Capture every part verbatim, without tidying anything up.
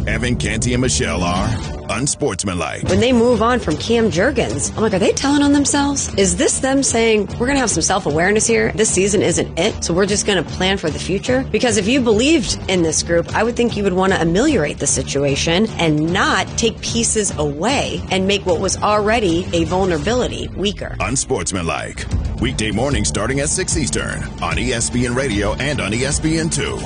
Evan, Canty, and Michelle are unsportsmanlike. When they move on from Cam Jurgens, I'm like, are they telling on themselves? Is this them saying, we're going to have some self-awareness here? This season isn't it, so we're just going to plan for the future? Because if you believed in this group, I would think you would want to ameliorate the situation and not take pieces away and make what was already a vulnerability weaker. Unsportsmanlike. Weekday mornings starting at six Eastern on E S P N Radio and on E S P N two.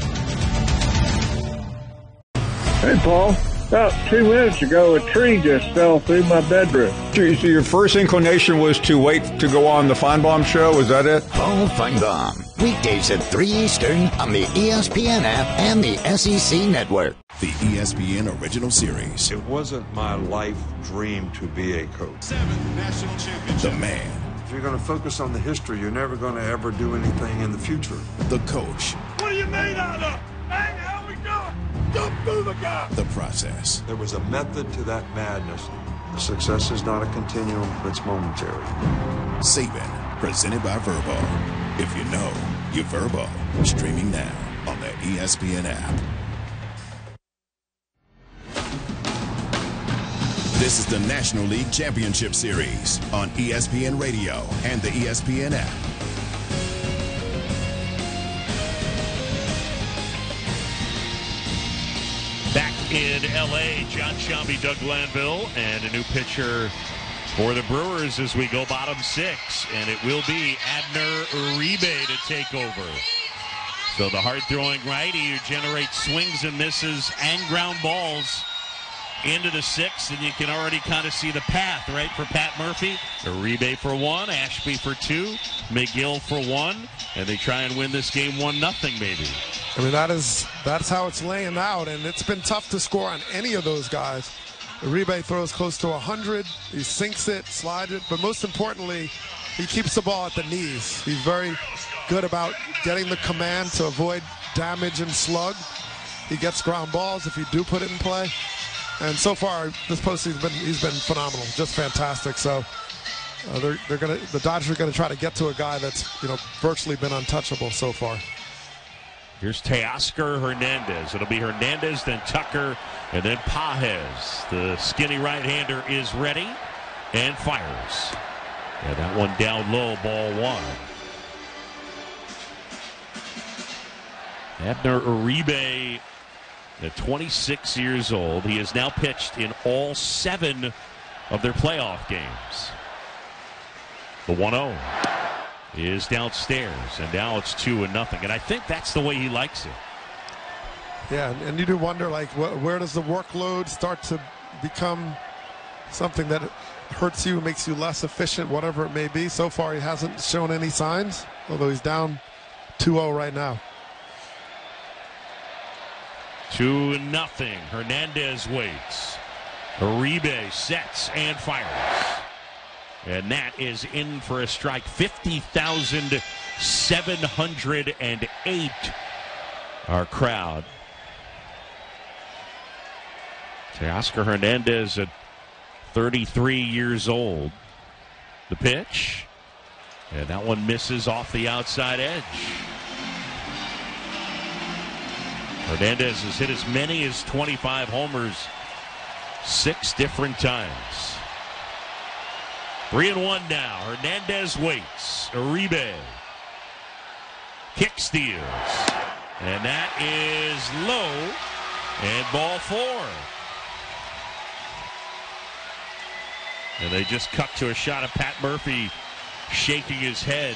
Hey, Paul. About two minutes ago, a tree just fell through my bedroom. So your first inclination was to wait to go on the Feinbaum show? Was that it? Paul Feinbaum. Weekdays at three Eastern on the E S P N app and the S E C network. The E S P N original series. It wasn't my life dream to be a coach. Seventh national championship. The man. If you're going to focus on the history, you're never going to ever do anything in the future. The coach. What are you made out of? Hey, how we doing? Jump through the gap. The process. There was a method to that madness. Success is not a continuum, it's momentary. Saban, presented by Verbo. If you know, you Verbo. Streaming now on the E S P N app. This is the National League Championship Series on E S P N Radio and the E S P N app. Back in L A, John Shelby, Doug Glanville, and a new pitcher for the Brewers as we go bottom six. And it will be Abner Uribe to take over. So the hard-throwing righty who generates swings and misses and ground balls into the sixth, and you can already kind of see the path, right, for Pat Murphy. Uribe for one, Ashby for two, McGill for one, and they try and win this game one nothing maybe. I mean, that is that's how it's laying out, and it's been tough to score on any of those guys. Uribe throws close to one hundred. He sinks it, slides it, but most importantly, he keeps the ball at the knees. He's very good about getting the command to avoid damage and slug. He gets ground balls if you do put it in play. And so far, this postseason, been, he's been phenomenal, just fantastic. So uh, they're they're gonna the Dodgers are gonna try to get to a guy that's you know virtually been untouchable so far. Here's Teoscar Hernandez. It'll be Hernandez, then Tucker, and then Pages. The skinny right-hander is ready and fires. Yeah, that one down low, ball one. Abner Uribe, at twenty-six years old, he has now pitched in all seven of their playoff games. The one oh is downstairs, and now it's two and nothing. And I think that's the way he likes it. Yeah, and you do wonder, like, wh where does the workload start to become something that hurts you, makes you less efficient, whatever it may be. So far, he hasn't shown any signs, although he's down two oh right now. Two nothing. Hernandez waits. Uribe sets and fires. And that is in for a strike. fifty thousand seven hundred eight, our crowd. Teoscar Hernandez at thirty-three years old. The pitch. And that one misses off the outside edge. Hernandez has hit as many as twenty-five homers six different times. Three and one now. Hernandez waits. Uribe. Kick steals. And that is low. And ball four. And they just cut to a shot of Pat Murphy shaking his head.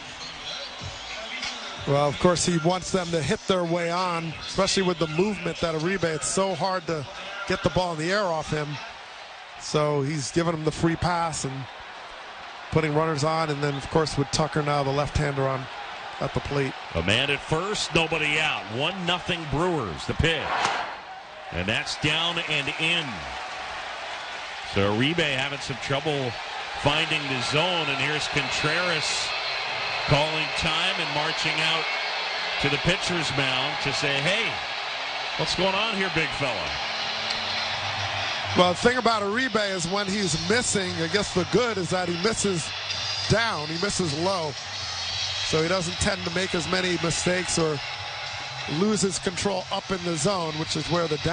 Well, of course, he wants them to hit their way on, especially with the movement that Uribe. It's so hard to get the ball in the air off him. So he's giving them the free pass and putting runners on, and then, of course, with Tucker now, the left-hander on at the plate. A man at first, nobody out. One nothing Brewers, the pitch. And that's down and in. So Uribe having some trouble finding the zone, and here's Contreras calling time and marching out to the pitcher's mound to say, hey, what's going on here, big fella? Well, the thing about Uribe is when he's missing, I guess the good is that he misses down, he misses low. So he doesn't tend to make as many mistakes or lose his control up in the zone, which is where the